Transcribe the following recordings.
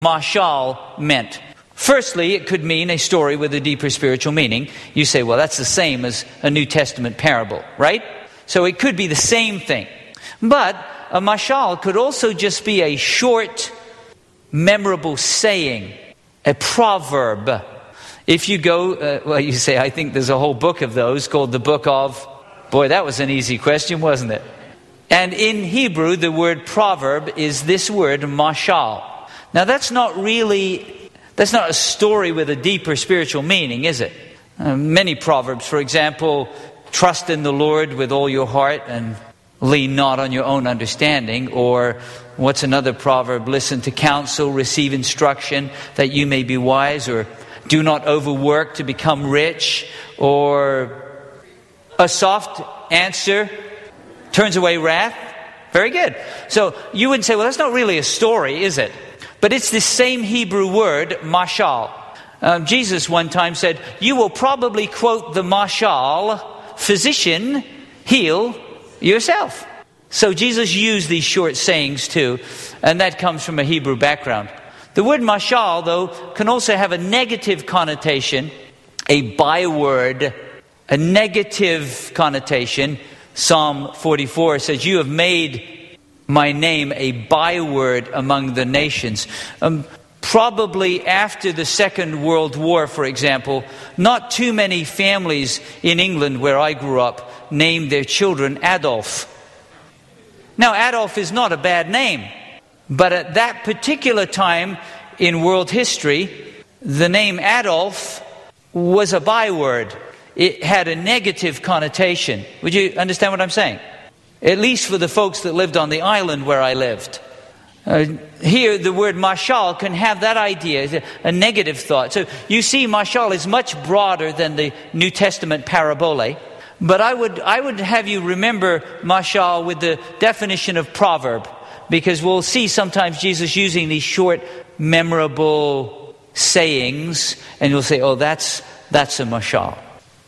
mashal meant. Firstly, it could mean a story with a deeper spiritual meaning. You say, well, that's the same as a New Testament parable, right? So it could be the same thing. But a mashal could also just be a short, memorable saying, a proverb. If you go, you say, I think there's a whole book of those called the book of... Boy, that was an easy question, wasn't it? And in Hebrew, the word proverb is this word, mashal. Now, that's not a story with a deeper spiritual meaning, is it? Many proverbs, for example, trust in the Lord with all your heart and lean not on your own understanding. Or what's another proverb? Listen to counsel, receive instruction that you may be wise. Or do not overwork to become rich. Or a soft answer turns away wrath. Very good. So you wouldn't say, well, that's not really a story, is it? But it's the same Hebrew word, mashal. Jesus one time said, you will probably quote the mashal, physician, heal yourself. So Jesus used these short sayings too, and that comes from a Hebrew background. The word mashal, though, can also have a negative connotation, a byword, a negative connotation. Psalm 44 says, you have made my name a byword among the nations. Probably after the Second World War, for example, not too many families in England where I grew up named their children Adolf. Now, Adolf is not a bad name, but at that particular time in world history, the name Adolf was a byword. It had a negative connotation. Would you understand what I'm saying? At least for the folks that lived on the island where I lived. Here, the word mashal can have that idea, a negative thought. So you see, mashal is much broader than the New Testament parabole. But I would have you remember mashal with the definition of proverb, because we'll see sometimes Jesus using these short, memorable sayings, and you'll say, oh, that's a mashal.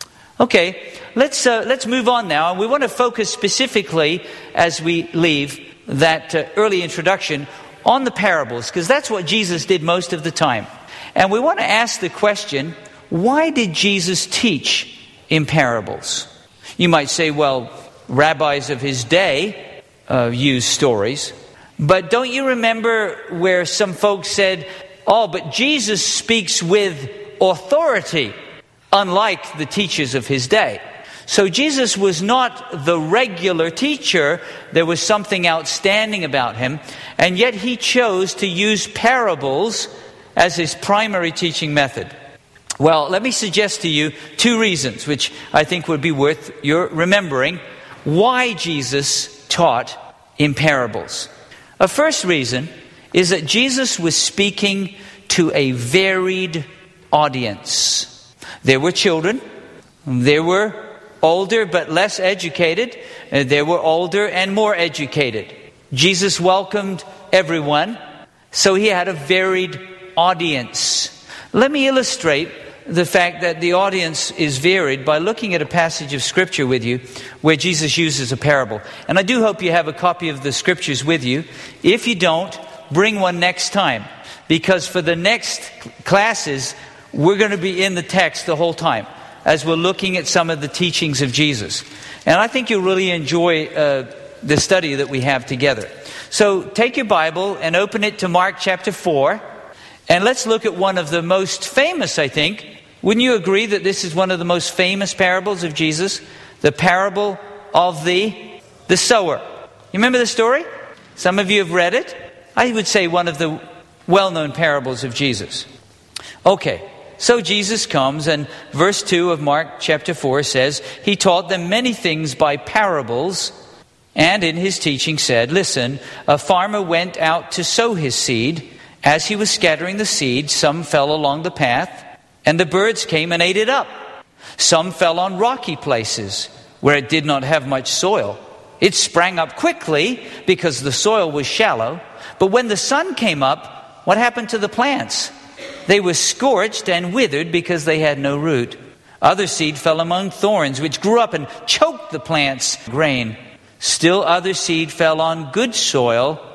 Okay, let's move on now, and we want to focus specifically as we leave that early introduction on the parables, because that's what Jesus did most of the time. And we want to ask the question, why did Jesus teach in parables? You might say, well, rabbis of his day used stories, but don't you remember where some folks said, oh, but Jesus speaks with authority, unlike the teachers of his day. So Jesus was not the regular teacher. There was something outstanding about him. And yet he chose to use parables as his primary teaching method. Well, let me suggest to you two reasons, which I think would be worth your remembering, why Jesus taught in parables. A first reason is that Jesus was speaking to a varied audience. There were children, there were older but less educated, there were older and more educated. Jesus welcomed everyone, so he had a varied audience. Let me illustrate the fact that the audience is varied by looking at a passage of Scripture with you where Jesus uses a parable. And I do hope you have a copy of the Scriptures with you. If you don't, bring one next time, because for the next classes, we're going to be in the text the whole time as we're looking at some of the teachings of Jesus. And I think you'll really enjoy the study that we have together. So take your Bible and open it to Mark chapter 4. And let's look at one of the most famous, I think. Wouldn't you agree that this is one of the most famous parables of Jesus? The parable of the sower. You remember the story? Some of you have read it. I would say one of the well-known parables of Jesus. Okay, so Jesus comes, and verse 2 of Mark chapter 4 says, he taught them many things by parables, and in his teaching said, listen, a farmer went out to sow his seed. As he was scattering the seed, some fell along the path, and the birds came and ate it up. Some fell on rocky places, where it did not have much soil. It sprang up quickly, because the soil was shallow. But when the sun came up, what happened to the plants? They were scorched and withered because they had no root. Other seed fell among thorns, which grew up and choked the plant's grain. Still other seed fell on good soil.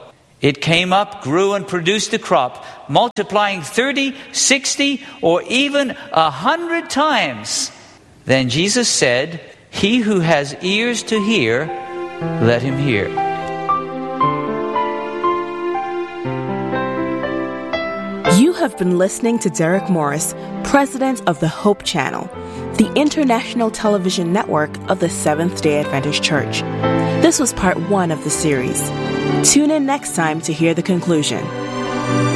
It came up, grew, and produced a crop, multiplying 30, 60, or even 100 times. Then Jesus said, "He who has ears to hear, let him hear." You have been listening to Derek Morris, president of the Hope Channel, the international television network of the Seventh-day Adventist Church. This was part 1 of the series. Tune in next time to hear the conclusion.